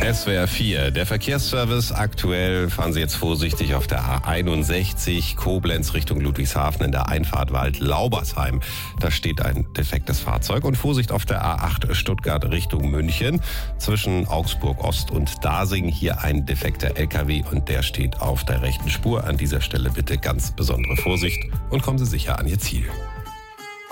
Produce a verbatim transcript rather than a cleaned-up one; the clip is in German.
S W R vier, der Verkehrsservice. Aktuell fahren Sie jetzt vorsichtig auf der A einundsechzig, Koblenz Richtung Ludwigshafen in der Einfahrt Wald-Laubersheim. Da steht ein defektes Fahrzeug. Und Vorsicht auf der A acht Stuttgart Richtung München. Zwischen Augsburg Ost und Dasing hier ein defekter L K W und der steht auf der rechten Spur. An dieser Stelle bitte ganz besondere Vorsicht und kommen Sie sicher an Ihr Ziel.